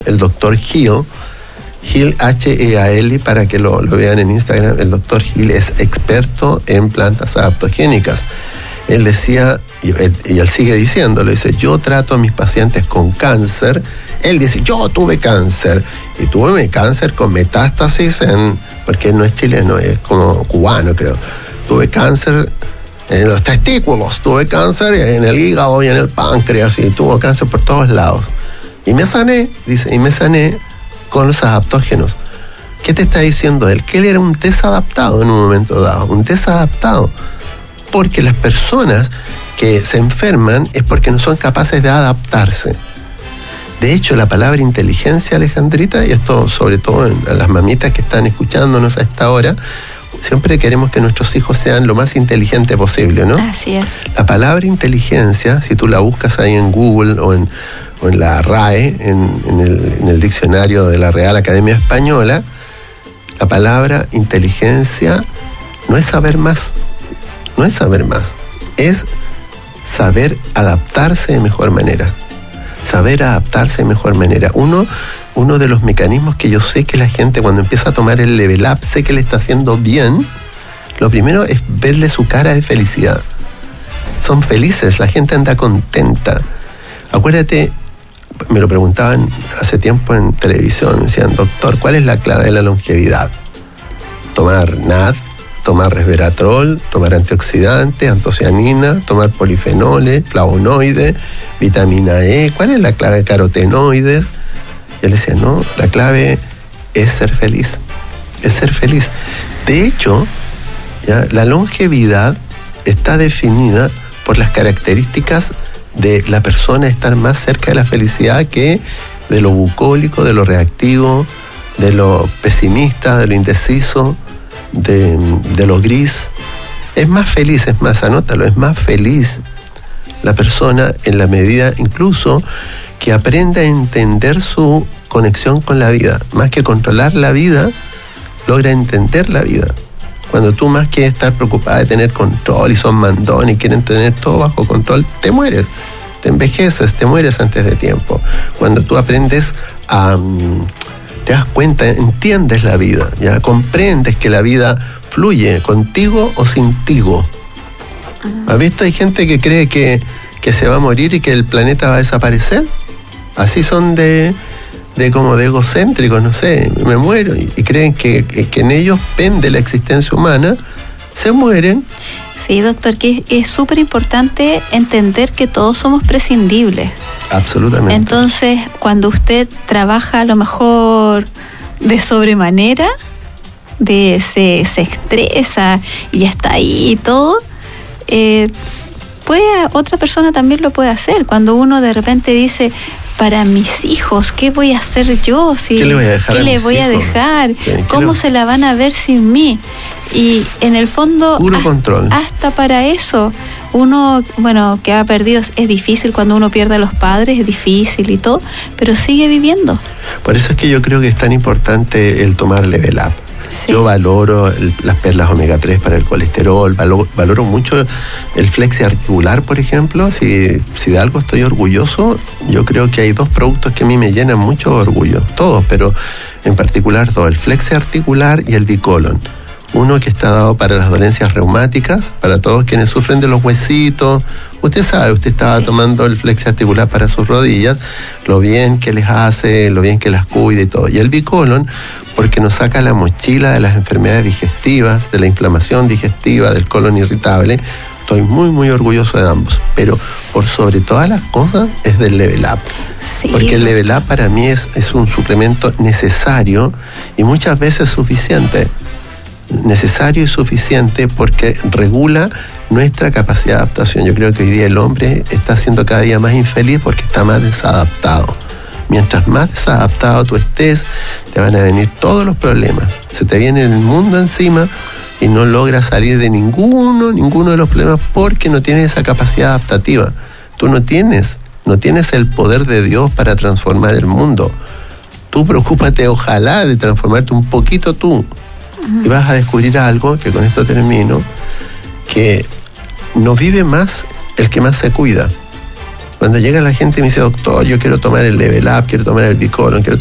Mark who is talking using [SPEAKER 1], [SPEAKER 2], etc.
[SPEAKER 1] el doctor Hill, H-E-A-L, para que lo vean en Instagram. El doctor Hill es experto en plantas adaptogénicas. Él decía, y él sigue diciéndolo, dice, yo trato a mis pacientes con cáncer. Él dice, yo tuve cáncer, y tuve cáncer con metástasis porque él no es chileno, es como cubano, creo. Tuve cáncer en los testículos, tuve cáncer en el hígado y en el páncreas, y tuvo cáncer por todos lados. Y me sané, dice, con los adaptógenos. ¿Qué te está diciendo él? Que él era un desadaptado en un momento dado, un desadaptado. Porque las personas que se enferman es porque no son capaces de adaptarse. De hecho, la palabra inteligencia, Alejandrita, y esto sobre todo a las mamitas que están escuchándonos a esta hora, siempre queremos que nuestros hijos sean lo más inteligente posible, ¿no?
[SPEAKER 2] Así es.
[SPEAKER 1] La palabra inteligencia, si tú la buscas ahí en Google o en la RAE, en el diccionario de la Real Academia Española, la palabra inteligencia no es saber más. No es saber más, es saber adaptarse de mejor manera. Saber adaptarse de mejor manera. Uno de los mecanismos que yo sé que la gente cuando empieza a tomar el Level Up, sé que le está haciendo bien, lo primero es verle su cara de felicidad. Son felices, la gente anda contenta. Acuérdate, me lo preguntaban hace tiempo en televisión, me decían, doctor, ¿cuál es la clave de la longevidad? Tomar NAD, tomar resveratrol, tomar antioxidantes, antocianina, tomar polifenoles, flavonoides, vitamina E. ¿Cuál es la clave? Carotenoides. Yo le decía, no, la clave es ser feliz. Es ser feliz. De hecho, ¿ya? La longevidad está definida por las características de la persona estar más cerca de la felicidad que de lo bucólico, de lo reactivo, de lo pesimista, de lo indeciso, de lo gris. Es más feliz, es más, anótalo, es más feliz la persona en la medida incluso que aprende a entender su conexión con la vida. Más que controlar la vida, logra entender la vida. Cuando tú más que estar preocupada de tener control y son mandones y quieren tener todo bajo control, te mueres, te envejeces, te mueres antes de tiempo. Cuando tú aprendes a... te das cuenta, entiendes la vida, ya comprendes que la vida fluye contigo o sin tigo. ¿Has visto? Hay gente que cree que se va a morir y que el planeta va a desaparecer. Así son de como de egocéntricos, no sé, me muero, y creen que en ellos pende la existencia humana, se mueren.
[SPEAKER 2] Sí, doctor, que es súper importante entender que todos somos prescindibles.
[SPEAKER 1] Absolutamente.
[SPEAKER 2] Entonces, cuando usted trabaja a lo mejor de sobremanera, se estresa y está ahí y todo, otra persona también lo puede hacer. Cuando uno de repente dice, para mis hijos, ¿qué voy a hacer yo?
[SPEAKER 1] ¿Qué le voy a dejar
[SPEAKER 2] ¿Qué le voy a dejar? Sí, ¿cómo se la van a ver sin mí? Y en el fondo,
[SPEAKER 1] puro control.
[SPEAKER 2] Hasta para eso, uno, que ha perdido, es difícil cuando uno pierde a los padres, es difícil y todo, pero sigue viviendo.
[SPEAKER 1] Por eso es que yo creo que es tan importante el tomar Level Up. Sí. Yo valoro las perlas omega 3 para el colesterol, valoro mucho el flexi articular, por ejemplo. Si de algo estoy orgulloso, yo creo que hay dos productos que a mí me llenan mucho orgullo, todos, pero en particular dos, el flexi articular y el bicolon. Uno que está dado para las dolencias reumáticas, para todos quienes sufren de los huesitos. Usted sabe, usted estaba tomando el flexi articular para sus rodillas, lo bien que les hace, lo bien que las cuida y todo. Y el bicolon, porque nos saca la mochila de las enfermedades digestivas, de la inflamación digestiva, del colon irritable. Estoy muy, muy orgulloso de ambos. Pero por sobre todas las cosas es del Level Up. Sí. Porque el Level Up para mí es un suplemento necesario y muchas veces suficiente. Necesario y suficiente porque regula nuestra capacidad de adaptación. Yo creo que hoy día el hombre está siendo cada día más infeliz porque está más desadaptado. Mientras más desadaptado tú estés, te van a venir todos los problemas. Se te viene el mundo encima y no logras salir de ninguno de los problemas porque no tienes esa capacidad adaptativa. Tú no tienes el poder de Dios para transformar el mundo. Tú preocúpate, ojalá, de transformarte un poquito tú. Y vas a descubrir algo, que con esto termino, que no vive más el que más se cuida. Cuando llega la gente y me dice, doctor, yo quiero tomar el Level Up, quiero tomar el Bicolon, quiero